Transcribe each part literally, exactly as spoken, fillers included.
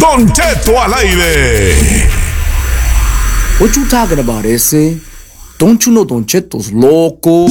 Don Cheto al aire. What you talking about, ese? Don't you know Don Cheto's loco?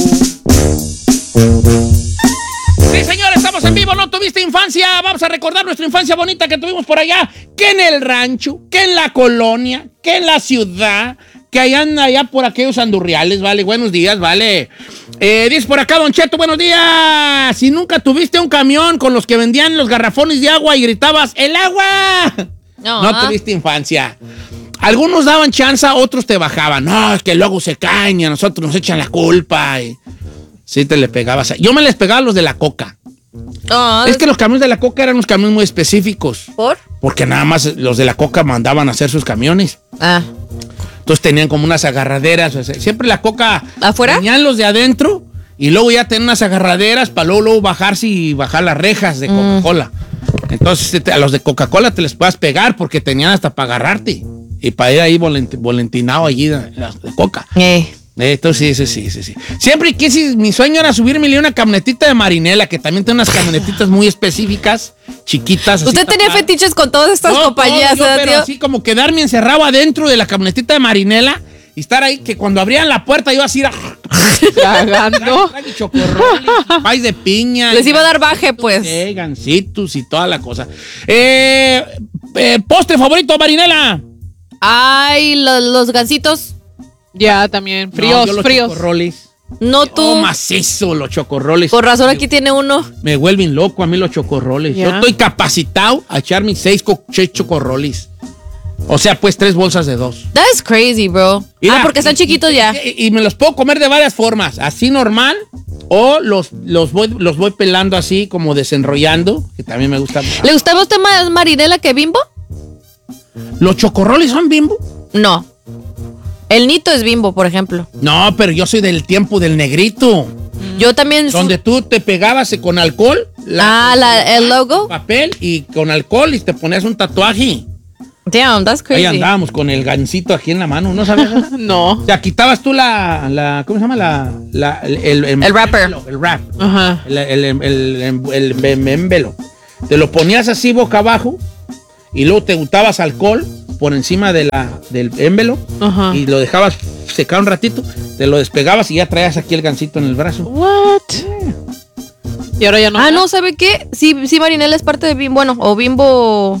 Sí, señores, estamos en vivo. ¿No tuviste infancia? Vamos a recordar nuestra infancia bonita que tuvimos por allá. Que en el rancho, que en la colonia, que en la ciudad, que allá anda allá por aquellos andurriales, ¿vale? Buenos días, ¿vale? Eh, dice por acá, Don Cheto, buenos días. Si nunca tuviste un camión con los que vendían los garrafones de agua y gritabas, ¡el agua! No, no tuviste infancia. Algunos daban chanza, otros te bajaban. No, es que luego se caen y a nosotros nos echan la culpa. Y... sí, te le pegabas. Yo me les pegaba a los de la coca. Oh, es que los camiones de la coca eran unos camiones muy específicos. ¿Por? Porque nada más los de la coca mandaban a hacer sus camiones. Ah. Entonces tenían como unas agarraderas. O sea, siempre la coca... ¿afuera? Tenían los de adentro y luego ya tenían unas agarraderas para luego, luego bajarse y bajar las rejas de Coca-Cola. Mm. Entonces a los de Coca-Cola te les puedas pegar porque tenían hasta para agarrarte. Y para ir ahí volent, volentinado allí de, de coca. Eh. Entonces, sí, sí, sí, sí. Siempre quise, mi sueño era subirme una camionetita de Marinela, que también tiene unas camionetitas muy específicas, chiquitas. ¿Usted tenía tapada. Fetiches con todas estas no, compañías? No, yo, pero tío? Así como quedarme encerrado adentro de la camionetita de Marinela y estar ahí, que cuando abrían la puerta iba así a... cagando. Pais de piña. Les iba a dar baje, pues. Eh, gancitos y toda la cosa. Eh, eh, ¿Postre favorito, Marinela? Ay, lo, los gansitos. Ya, también. Fríos, no, los fríos. Chocorroles. No tú. Oh, macizo, los chocorroles. Por razón aquí me, tiene uno. Me vuelven loco a mí los chocorroles. Yeah. Yo estoy capacitado a echar mis seis, co seis chocorroles. O sea, pues tres bolsas de dos. That's crazy, bro. Mira, ah, porque están y, chiquitos y, ya. Y, y me los puedo comer de varias formas. Así normal. O los, los, voy, los voy pelando así, como desenrollando. Que también me gusta. ¿Le gustaba a usted más Marinela que Bimbo? ¿Los chocorroles son Bimbo? No. El Nito es Bimbo, por ejemplo. No, pero yo soy del tiempo del negrito. Yo también. Donde tú te pegabas con alcohol. La, ah, la, el logo. Papel y con alcohol y te ponías un tatuaje. Damn, that's crazy. Ahí andábamos con el gancito aquí en la mano, ¿no sabes? No. O sea, quitabas tú la, la ¿cómo se llama? La, la el, el, el, el wrapper. El, el wrap. Ajá. El, el, el, el, el, el envelo. Te lo ponías así boca abajo y luego te untabas alcohol por encima de la, del envelo. Ajá. Y lo dejabas secar un ratito, te lo despegabas y ya traías aquí el gancito en el brazo. What? Yeah. Y ahora ya no. Ah, no, ¿sabe qué? Sí, sí, Marinela es parte de Bimbo, bueno, o Bimbo.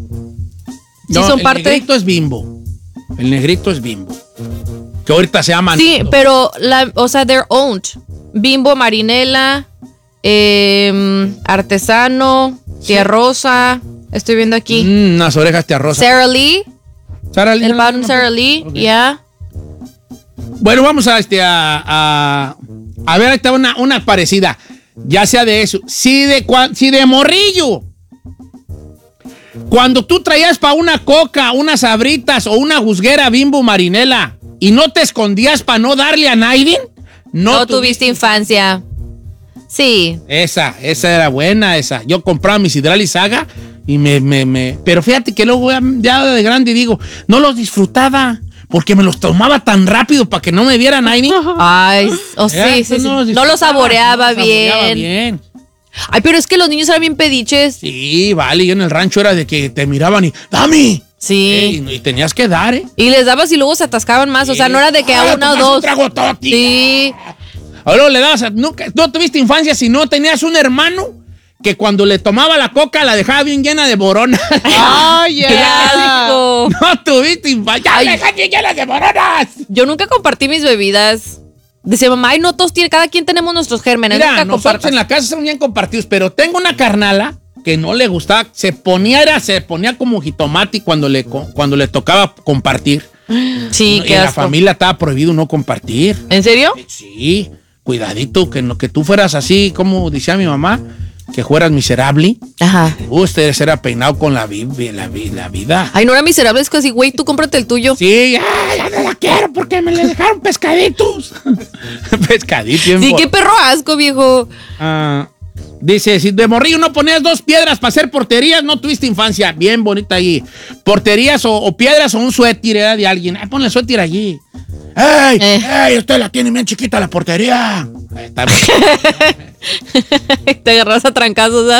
Sí, no, son el parte. El negrito es Bimbo. El negrito es Bimbo. Que ahorita se llama. Sí, Nito. Pero, la, o sea, they're owned. Bimbo, Marinela, eh, Artesano, sí. Tía Rosa. Estoy viendo aquí. Mm, unas orejas Tía Rosa. Sara Lee. Sara Lee. El pan no, Sara Lee, ya. Okay. Yeah. Bueno, vamos a, este, a, a, a ver, ahí está una, una parecida. Ya sea de eso. Si de, si de morrillo. Cuando tú traías para una coca, unas sabritas o una juzguera Bimbo Marinela y no te escondías para no darle a nadie, no, no tuviste, tuviste infancia. Sí. Esa, esa era buena, esa. Yo compraba mis Sidral y Saga y me, me, me... Pero fíjate que luego ya de grande digo, no los disfrutaba porque me los tomaba tan rápido para que no me viera nadie. Ay, oh, sí, sí, sí. No, no los saboreaba, no los bien. saboreaba bien. Ay, pero es que los niños eran bien pediches. Sí, vale, yo en el rancho era de que te miraban y ¡dame! Sí. Eh, y, y tenías que dar, ¿eh? Y les dabas y luego se atascaban más, sí. O sea, no era de que ah, a una o dos. Un trago toti. Sí. Ahora le dabas, a, no, no tuviste infancia si no tenías un hermano que cuando le tomaba la coca la dejaba bien llena de boronas. ¡Ay, yeah. No tuviste infancia, la dejaba bien llena de boronas. Yo nunca compartí mis bebidas. Dice mamá, ay, no todos tienen, cada quien tenemos nuestros gérmenes. Mira, nunca nosotros compartas. En la casa son bien compartidos, pero tengo una carnala que no le gustaba, se ponía, era, se ponía como jitomate cuando le, cuando le tocaba compartir. Sí, no, qué en asco. la familia estaba prohibido no compartir. ¿En serio? Sí, cuidadito, que, no, que tú fueras así, como decía mi mamá, que fueras miserable. Ajá. Usted era peinado con la, vi, la, la vida. Ay, no era miserable, es casi, güey, tú cómprate el tuyo. Sí, ya, ya no la quiero porque me le dejaron pescaditos. Pescaditos. Sí, qué perro asco, viejo. Ah, dice, si de morrillo no ponías dos piedras para hacer porterías, no tuviste infancia. Bien bonita ahí. Porterías o, o piedras o un suéter era de alguien. Ay, ponle suéter allí. ¡Ey! Eh. ¡Ey! Usted la tiene bien chiquita la portería. Está bien. Te agarras a trancazos, ¿sabes?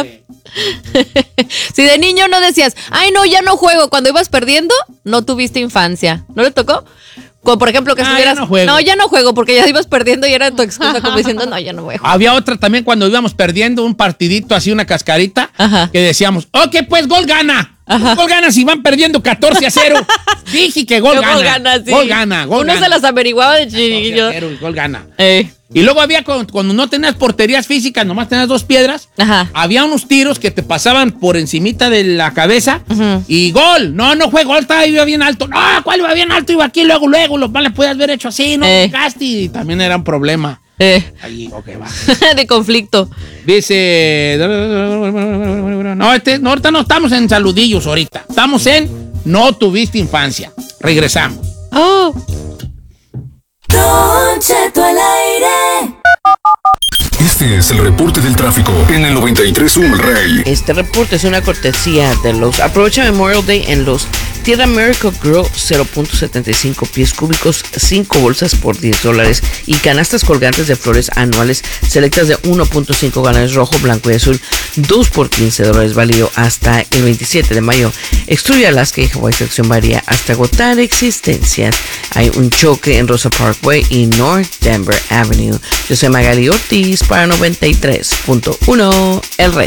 Si de niño no decías, ay, no, ya no juego, cuando ibas perdiendo, no tuviste infancia. ¿No le tocó? Como por ejemplo que Ah, estuvieras, ya no juego. no, ya no juego, porque ya ibas perdiendo y era tu excusa como diciendo, no, ya no voy a jugar. Había otra también cuando íbamos perdiendo un partidito, así una cascarita, Ajá. que decíamos, ok, pues gol gana. Ajá. Gol gana si van perdiendo catorce a cero. Dije que gol Yo gana. Gol gana, sí. Gol gana, gol Uno gana. se las averiguaba de catorce a chiquillo. cero y gol gana. Eh, Y luego había, cuando, cuando no tenías porterías físicas, nomás tenías dos piedras, Ajá. había unos tiros que te pasaban por encimita de la cabeza Ujú. y gol. No, no fue gol, estaba iba bien alto. No, ¿cuál iba bien alto? Iba aquí, luego, luego. Lo más le podías haber hecho así, no Eh. llegaste. Y también era un problema. eh, Ahí, ok, va. de conflicto. Dice. No, este, no, ahorita no estamos en saludillos ahorita. Estamos en No tuviste infancia. Regresamos. Oh. Don Cheto al aire. Este es el reporte del tráfico en el noventa y tres punto uno El Rey. Este reporte es una cortesía de los Aprovecha Memorial Day en los Tierra Miracle Grow, cero punto setenta y cinco pies cúbicos, cinco bolsas por diez dólares y canastas colgantes de flores anuales selectas de uno punto cinco galones rojo, blanco y azul, dos por quince dólares, válido hasta el veintisiete de mayo. Excluye Alaska y Hawaii, sección varía hasta agotar existencias. Hay un choque en Rosa Parkway y North Denver Avenue. Yo soy Magali Ortiz para noventa y tres punto uno El Rey.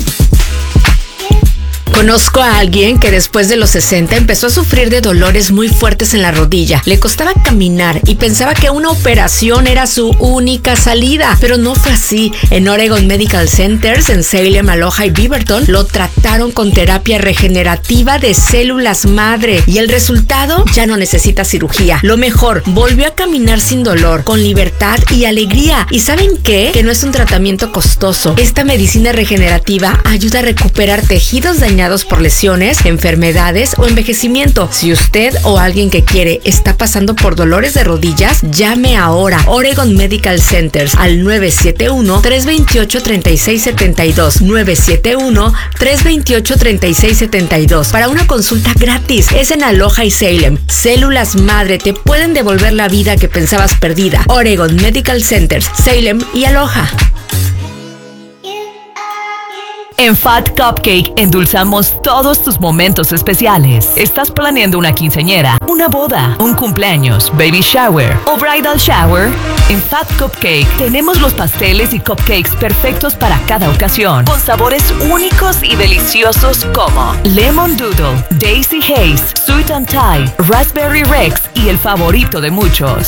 Conozco a alguien que después de los sesenta empezó a sufrir de dolores muy fuertes en la rodilla. Le costaba caminar y pensaba que una operación era su única salida, pero no fue así. En Oregon Medical Centers, en Salem, Aloha y Beaverton, lo trataron con terapia regenerativa de células madre y el resultado, ya no necesita cirugía. Lo mejor, volvió a caminar sin dolor, con libertad y alegría. ¿Y saben qué? Que no es un tratamiento costoso. Esta medicina regenerativa ayuda a recuperar tejidos dañados por lesiones, enfermedades o envejecimiento. Si usted o alguien que quiere está pasando por dolores de rodillas, llame ahora. Oregon Medical Centers al nueve siete uno, tres dos ocho, tres seis siete dos, nueve siete uno, tres dos ocho, tres seis siete dos para una consulta gratis. Es en Aloha y Salem. Células madre te pueden devolver la vida que pensabas perdida. Oregon Medical Centers, Salem y Aloha. En Fat Cupcake endulzamos todos tus momentos especiales. ¿Estás planeando una quinceañera, una boda, un cumpleaños, baby shower o bridal shower? En Fat Cupcake tenemos los pasteles y cupcakes perfectos para cada ocasión, con sabores únicos y deliciosos como Lemon Doodle, Daisy Haze, Sweet and Thai, Raspberry Rex y el favorito de muchos,